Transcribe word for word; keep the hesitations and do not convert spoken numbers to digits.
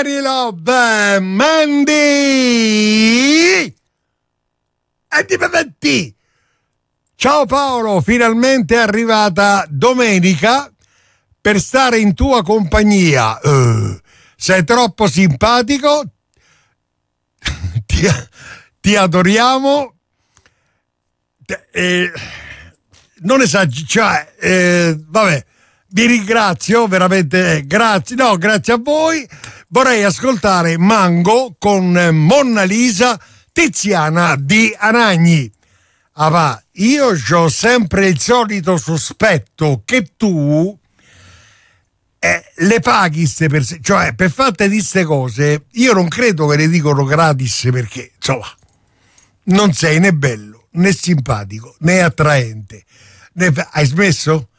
cari Love, Mandy e di Bevetti. Ciao Paolo, finalmente è arrivata domenica per stare in tua compagnia. Uh, sei troppo simpatico, ti, ti adoriamo. Eh, non esagero, cioè, eh, vabbè, vi ringrazio veramente, eh, grazie, no, grazie a voi. Vorrei ascoltare Mango con Monna Lisa, Tiziana di Anagni. Ah va, io ho sempre il solito sospetto che tu eh, le paghi ste persone, cioè per fatte di ste cose, io non credo che le dicono gratis perché, insomma, non sei né bello, né simpatico, né attraente. Ne... Hai smesso?